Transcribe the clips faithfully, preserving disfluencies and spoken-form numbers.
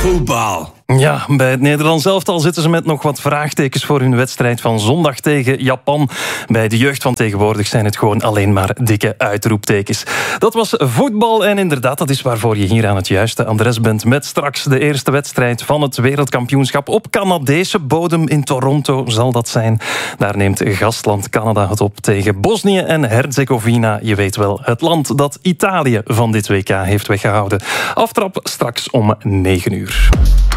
Voetbal. Ja, bij het Nederlands elftal zitten ze met nog wat vraagtekens voor hun wedstrijd van zondag tegen Japan. Bij de jeugd van tegenwoordig zijn het gewoon alleen maar dikke uitroeptekens. Dat was voetbal en inderdaad, dat is waarvoor je hier aan het juiste adres bent. Met straks de eerste wedstrijd van het wereldkampioenschap op Canadese bodem in Toronto zal dat zijn. Daar neemt gastland Canada het op tegen Bosnië en Herzegovina. Je weet wel, het land dat Italië van dit W K heeft weggehouden. Aftrap straks om negen uur.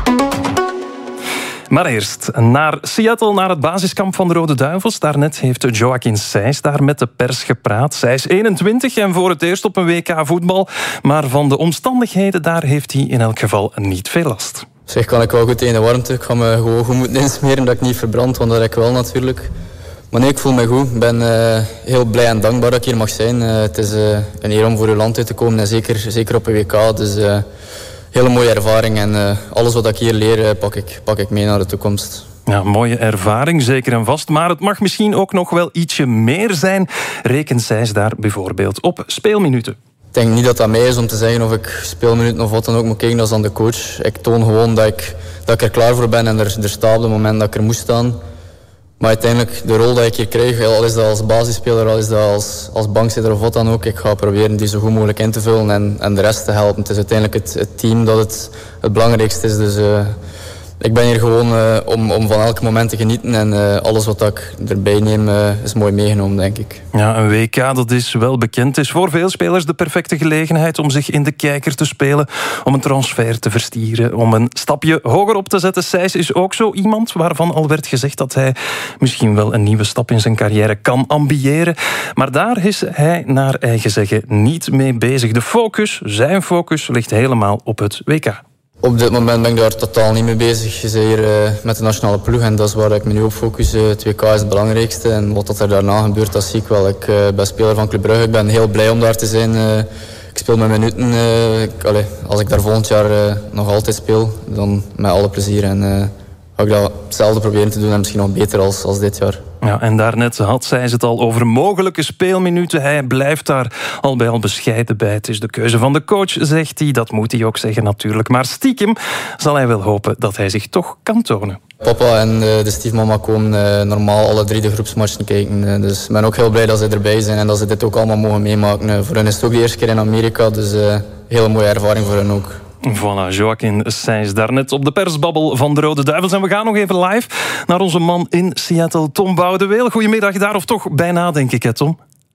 Maar eerst naar Seattle, naar het basiskamp van de Rode Duivels. Daarnet heeft Joaquin Sijs daar met de pers gepraat. Zij is eenentwintig en voor het eerst op een W K voetbal. Maar van de omstandigheden daar heeft hij in elk geval niet veel last. Zeg, kan ik wel goed tegen de warmte. Ik ga me gewoon goed moeten insmeren dat ik niet verbrand, want dat heb ik wel natuurlijk. Maar nee, ik voel me goed. Ik ben uh, heel blij en dankbaar dat ik hier mag zijn. Uh, het is uh, een eer om voor uw land uit te komen en zeker, zeker op een W K. Dus... Uh, hele mooie ervaring en uh, alles wat ik hier leer uh, pak, ik, pak ik mee naar de toekomst. Ja, mooie ervaring, zeker en vast. Maar het mag misschien ook nog wel ietsje meer zijn. Rekent Sijs daar bijvoorbeeld op speelminuten? Ik denk niet dat dat mij is om te zeggen of ik speelminuten of wat dan ook moet kijken. Dat is aan de coach. Ik toon gewoon dat ik, dat ik er klaar voor ben en er, er sta op het moment dat ik er moet staan. Maar uiteindelijk, de rol die ik hier krijg, al is dat als basisspeler, al is dat als, als bankzitter of wat dan ook, ik ga proberen die zo goed mogelijk in te vullen en, en de rest te helpen. Het is uiteindelijk het, het team dat het, het belangrijkste is. Dus uh, ik ben hier gewoon uh, om, om van elk moment te genieten en uh, alles wat ik erbij neem uh, is mooi meegenomen, denk ik. Ja, een W K dat is wel bekend. Het is voor veel spelers de perfecte gelegenheid om zich in de kijker te spelen, om een transfer te verstieren, om een stapje hoger op te zetten. Sijs is ook zo iemand waarvan al werd gezegd dat hij misschien wel een nieuwe stap in zijn carrière kan ambiëren. Maar daar is hij naar eigen zeggen niet mee bezig. De focus, zijn focus, ligt helemaal op het W K. Op dit moment ben ik daar totaal niet mee bezig. Je bent hier uh, met de nationale ploeg en dat is waar ik me nu op focus. Uh, het W K is het belangrijkste en wat er daarna gebeurt, dat zie ik wel. Ik uh, ben speler van Club Brugge, ik ben heel blij om daar te zijn. Uh, ik speel mijn minuten. Uh, ik, allez, als ik daar volgend jaar uh, nog altijd speel, dan met alle plezier. En uh, ga ik dat hetzelfde proberen te doen en misschien nog beter als, als dit jaar. Ja, en daarnet had zij het al over mogelijke speelminuten. Hij blijft daar al bij al bescheiden bij. Het is de keuze van de coach, zegt hij. Dat moet hij ook zeggen natuurlijk. Maar stiekem zal hij wel hopen dat hij zich toch kan tonen. Papa en uh, de stiefmama komen uh, normaal alle drie de groepsmatchen kijken. Uh, dus ik ben ook heel blij dat ze erbij zijn en dat ze dit ook allemaal mogen meemaken. Uh, voor hen is het ook de eerste keer in Amerika, dus een uh, hele mooie ervaring voor hen ook. Voilà, Joaquin Sijs daarnet op de persbabbel van de Rode Duivels. En we gaan nog even live naar onze man in Seattle, Tom Boudeweel. Goedemiddag daar, of toch bijna, denk ik, hè, Tom?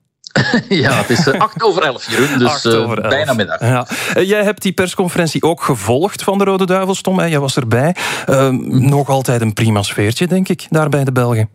Ja, het is uh, acht over elf, Jeroen, dus uh, bijna middag. Ja. Uh, jij hebt die persconferentie ook gevolgd van de Rode Duivels, Tom. Hè? Jij was erbij. Uh, nog altijd een prima sfeertje, denk ik, daar bij de Belgen.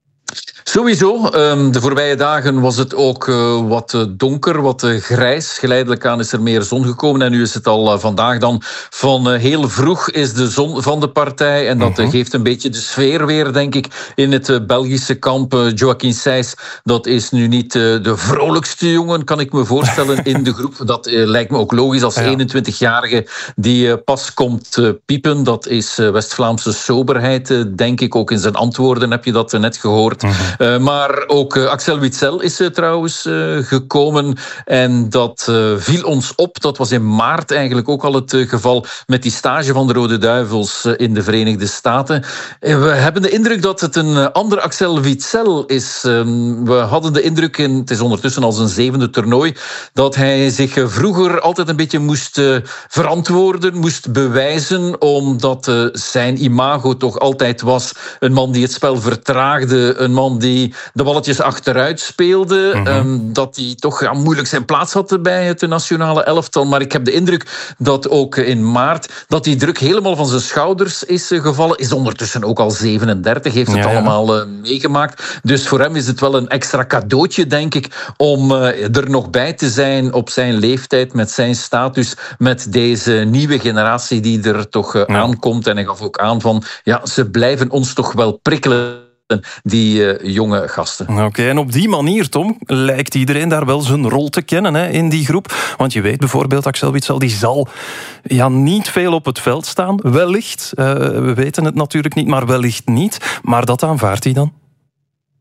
Sowieso. De voorbije dagen was het ook wat donker, wat grijs. Geleidelijk aan is er meer zon gekomen. En nu is het al vandaag dan van heel vroeg is de zon van de partij. En dat uh-huh. geeft een beetje de sfeer weer, denk ik, in het Belgische kamp. Joaquin Sijs, dat is nu niet de vrolijkste jongen, kan ik me voorstellen, in de groep. Dat lijkt me ook logisch als ja. eenentwintigjarige die pas komt piepen. Dat is West-Vlaamse soberheid, denk ik. Ook in zijn antwoorden heb je dat net gehoord. Uh-huh. Uh, maar ook uh, Axel Witsel is uh, trouwens uh, gekomen en dat uh, viel ons op. Dat was in maart eigenlijk ook al het uh, geval met die stage van de Rode Duivels uh, in de Verenigde Staten. Uh, we hebben de indruk dat het een uh, andere Axel Witsel is. Um, we hadden de indruk, in, het is ondertussen al zijn zevende toernooi, dat hij zich uh, vroeger altijd een beetje moest uh, verantwoorden, moest bewijzen, omdat uh, zijn imago toch altijd was een man die het spel vertraagde, een man die de balletjes achteruit speelde. Mm-hmm. Um, dat hij toch ja, moeilijk zijn plaats had bij het nationale elftal. Maar ik heb de indruk dat ook in maart dat die druk helemaal van zijn schouders is uh, gevallen. Is ondertussen ook al zevenendertig, heeft het ja, allemaal uh, meegemaakt. Dus voor hem is het wel een extra cadeautje, denk ik, om uh, er nog bij te zijn op zijn leeftijd, met zijn status, met deze nieuwe generatie die er toch uh, ja. aankomt. En hij gaf ook aan van, ja, ze blijven ons toch wel prikkelen, die uh, jonge gasten. Oké, okay, en op die manier, Tom, lijkt iedereen daar wel zijn rol te kennen, hè, in die groep. Want je weet bijvoorbeeld, Axel Witsel, die zal ja, niet veel op het veld staan. Wellicht, uh, we weten het natuurlijk niet, maar wellicht niet. Maar dat aanvaardt hij dan?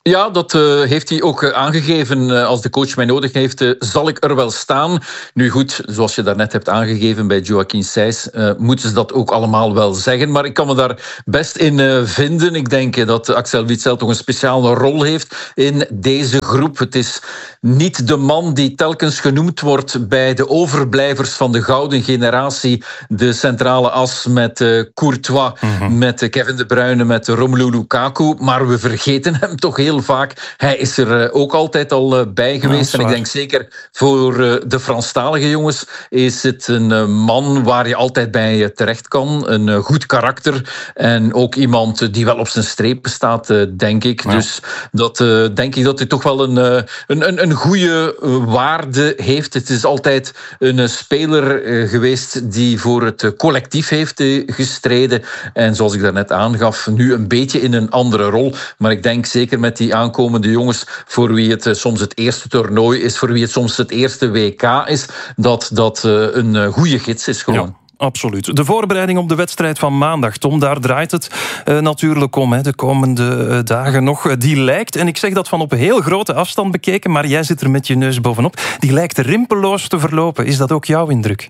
Ja, dat uh, heeft hij ook uh, aangegeven. Uh, als de coach mij nodig heeft, uh, zal ik er wel staan. Nu goed, zoals je daarnet hebt aangegeven bij Joaquin Sijs, uh, moeten ze dat ook allemaal wel zeggen. Maar ik kan me daar best in uh, vinden. Ik denk uh, dat Axel Witsel toch een speciale rol heeft in deze groep. Het is niet de man die telkens genoemd wordt bij de overblijvers van de gouden generatie. De centrale as met uh, Courtois, mm-hmm. met uh, Kevin De Bruyne, met uh, Romelu Lukaku. Maar we vergeten hem toch heel vaak. Hij is er ook altijd al bij geweest. Ja, en ik denk zeker voor de Franstalige jongens is het een man waar je altijd bij terecht kan. Een goed karakter. En ook iemand die wel op zijn strepen staat, denk ik. Ja. Dus dat denk ik dat hij toch wel een, een, een, een goede waarde heeft. Het is altijd een speler geweest die voor het collectief heeft gestreden. En zoals ik daarnet aangaf, nu een beetje in een andere rol. Maar ik denk zeker met die aankomende jongens, voor wie het soms het eerste toernooi is, voor wie het soms het eerste W K is, dat dat een goede gids is gewoon. Ja. Absoluut. De voorbereiding op de wedstrijd van maandag, Tom, daar draait het uh, natuurlijk om. Hè, de komende uh, dagen nog. Die lijkt, en ik zeg dat van op een heel grote afstand bekeken, maar jij zit er met je neus bovenop, die lijkt rimpelloos te verlopen. Is dat ook jouw indruk?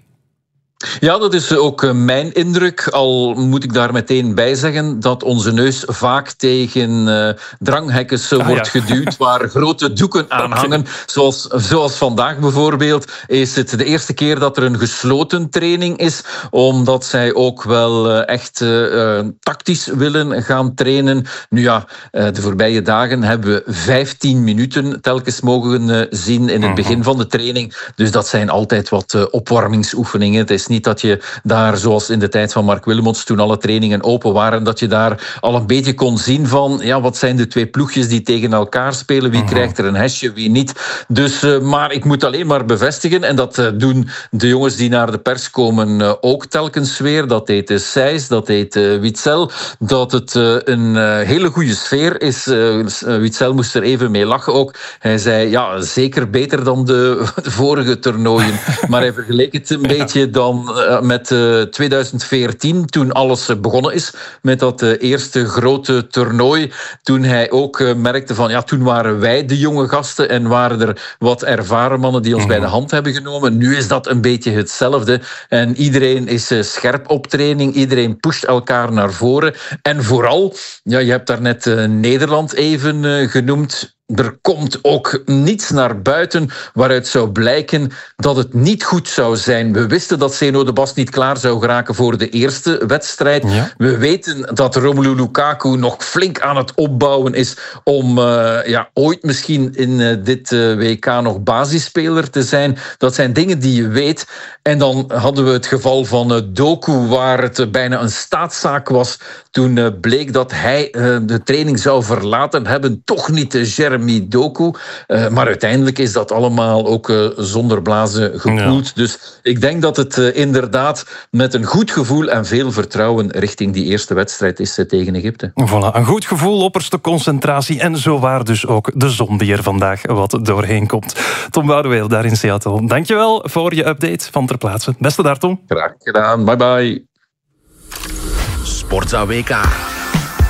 Ja, dat is ook mijn indruk. Al moet ik daar meteen bij zeggen dat onze neus vaak tegen uh, dranghekken ah, wordt ja. geduwd, waar grote doeken aan hangen. Okay. Zoals, zoals vandaag bijvoorbeeld is het de eerste keer dat er een gesloten training is, omdat zij ook wel uh, echt uh, tactisch willen gaan trainen. Nu ja, uh, de voorbije dagen hebben we vijftien minuten telkens mogen uh, zien in het begin van de training. Dus dat zijn altijd wat uh, opwarmingsoefeningen. Het is niet dat je daar, zoals in de tijd van Mark Wilmots, toen alle trainingen open waren, dat je daar al een beetje kon zien van, ja, wat zijn de twee ploegjes die tegen elkaar spelen? Wie uh-huh. krijgt er een hesje, wie niet? Dus, uh, maar ik moet alleen maar bevestigen, en dat uh, doen de jongens die naar de pers komen uh, ook telkens weer. Dat deed uh, Sijs, dat deed uh, Witsel, dat het uh, een uh, hele goede sfeer is. Uh, Witsel moest er even mee lachen ook. Hij zei, ja, zeker beter dan de, de vorige toernooien. Maar hij vergeleek het een ja. beetje dan met uh, tweeduizend veertien, toen alles uh, begonnen is, met dat uh, eerste grote toernooi, toen hij ook uh, merkte van, ja, toen waren wij de jonge gasten en waren er wat ervaren mannen die ons mm-hmm. bij de hand hebben genomen. Nu is dat een beetje hetzelfde en iedereen is uh, scherp op training, iedereen pusht elkaar naar voren en vooral, ja, je hebt daarnet uh, Nederland even uh, genoemd. Er komt ook niets naar buiten waaruit zou blijken dat het niet goed zou zijn. We wisten dat Zeno de Bast niet klaar zou geraken voor de eerste wedstrijd. Ja. We weten dat Romelu Lukaku nog flink aan het opbouwen is om uh, ja, ooit misschien in uh, dit uh, W K nog basisspeler te zijn. Dat zijn dingen die je weet. En dan hadden we het geval van uh, Doku, waar het uh, bijna een staatszaak was toen uh, bleek dat hij uh, de training zou verlaten hebben. Toch niet uh, Jeremy Doku. Uh, maar uiteindelijk is dat allemaal ook uh, zonder blazen gekoeld. Ja. Dus ik denk dat het uh, inderdaad met een goed gevoel en veel vertrouwen richting die eerste wedstrijd is uh, tegen Egypte. Voilà, een goed gevoel, opperste concentratie en zowaar dus ook de zon die er vandaag wat doorheen komt. Tom Boudewijn daar in Seattle. Dankjewel voor je update van ter plaatse. Beste daar, Tom. Graag gedaan. Bye bye. Sportza W K.